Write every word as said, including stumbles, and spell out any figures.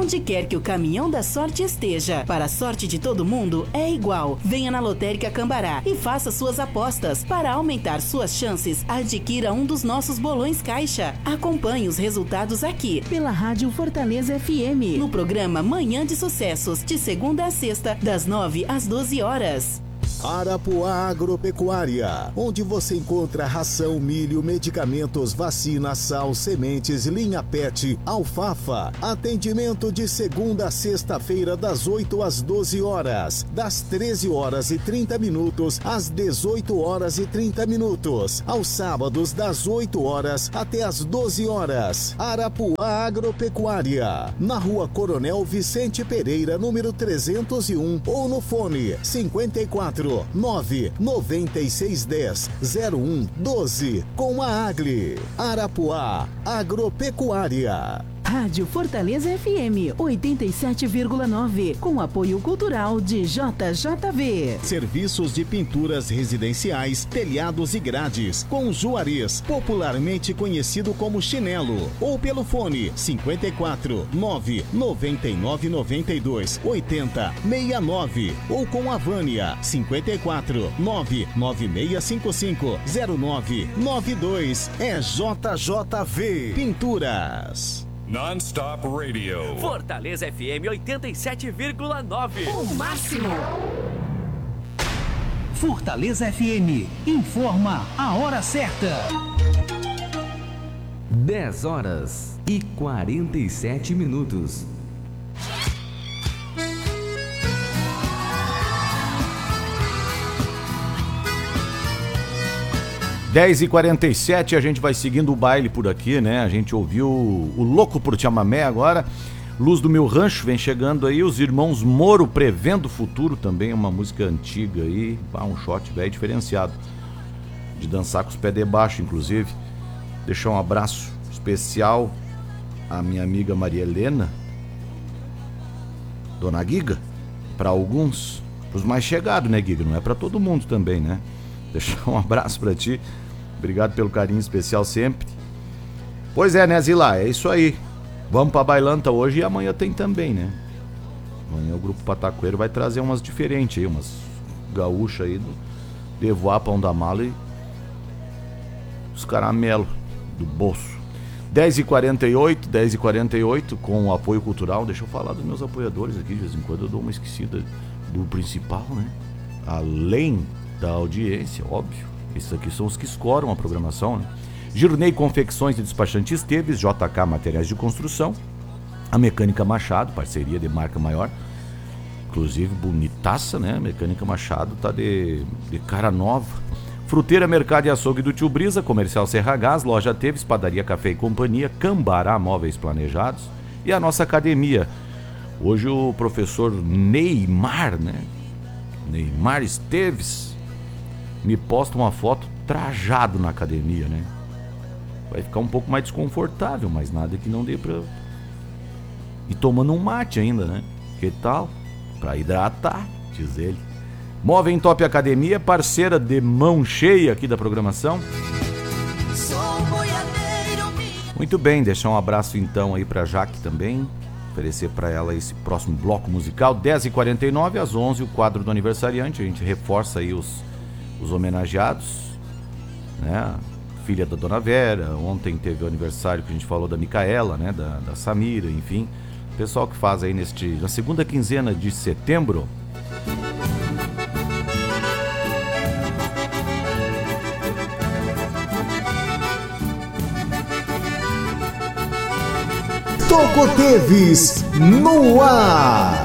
Aonde quer que o caminhão da sorte esteja, para a sorte de todo mundo é igual. Venha na Lotérica Cambará e faça suas apostas. Para aumentar suas chances, adquira um dos nossos bolões caixa. Acompanhe os resultados aqui, pela Rádio Fortaleza F M, no programa Manhã de Sucessos, de segunda a sexta, das nove às doze horas. Arapuá Agropecuária, onde você encontra ração, milho, medicamentos, vacina, sal, sementes, linha pet, alfafa. Atendimento de segunda a sexta-feira das oito às doze horas, das treze horas e trinta minutos às dezoito horas e trinta minutos, aos sábados das oito horas até às doze horas. Arapuá Agropecuária, na Rua Coronel Vicente Pereira, número trezentos e um, ou no fone cinquenta e quatro, nove nove seis um zero zero um doze, com a Agri. Arapuá Agropecuária. Rádio Fortaleza F M oitenta e sete vírgula nove, com apoio cultural de J J V. Serviços de pinturas residenciais, telhados e grades, com Juarez, popularmente conhecido como Chinelo, ou pelo fone cinquenta e quatro, nove nove nove nove dois, oito zero seis nove, ou com a Vânia cinquenta e quatro, nove nove seis cinco cinco, zero nove nove dois. É J J V Pinturas. Non-Stop Radio. Fortaleza F M oitenta e sete vírgula nove. O máximo. Fortaleza F M informa a hora certa. dez horas e quarenta e sete minutos. dez e quarenta e sete, a gente vai seguindo o baile por aqui, né? A gente ouviu o Louco por Chamamé agora. Luz do Meu Rancho vem chegando aí. Os Irmãos Moro, Prevendo o Futuro, também é uma música antiga aí. Ah, um shot velho diferenciado. De dançar com os pés de baixo, inclusive. Deixar um abraço especial à minha amiga Maria Helena, Dona Giga, para alguns, pros mais chegados, né, Giga? Não é para todo mundo também, né? Deixar um abraço pra ti. Obrigado pelo carinho especial sempre. Pois é, né, Zila? É isso aí. Vamos pra Bailanta hoje e amanhã tem também, né? Amanhã o Grupo Patacoeiro vai trazer umas diferentes aí, umas gaúchas aí, do, de voar pão da mala e os caramelos do bolso. dez e quarenta e oito, dez e quarenta e oito, com o apoio cultural. Deixa eu falar dos meus apoiadores aqui, de vez em quando eu dou uma esquecida do principal, né? Além da audiência, óbvio. Esses aqui são os que escoram a programação, né? Girnei Confecções e Despachante Esteves, J K Materiais de Construção, a Mecânica Machado, parceria de marca maior, inclusive bonitaça, né? A Mecânica Machado tá de, de cara nova. Fruteira, Mercado e Açougue do Tio Brisa, Comercial Serra Gás, Loja Teves, Padaria Café e Companhia, Cambará Móveis Planejados e a nossa academia. Hoje o professor Neymar, né? Neymar Esteves me posta uma foto trajado na academia, né? Vai ficar um pouco mais desconfortável, mas nada que não dê pra... E tomando um mate ainda, né? Que tal? Pra hidratar, diz ele. Móvel Top Academia, parceira de mão cheia aqui da programação. Muito bem, deixar um abraço então aí pra Jaque também. Oferecer pra ela esse próximo bloco musical. dez e quarenta e nove, às onze, o quadro do aniversariante. A gente reforça aí os... os homenageados, né? Filha da Dona Vera, ontem teve o aniversário que a gente falou da Micaela, né? Da, da Samira, enfim. Pessoal que faz aí neste, na segunda quinzena de setembro. Toco Teves no ar.